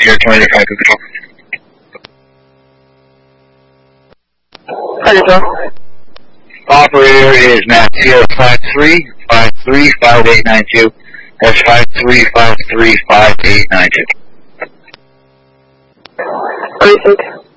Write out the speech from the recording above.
Sierra 20 to 5 control. Hi, sir. Operator is Matt Sierra 53535892. That's 53535892. Basic.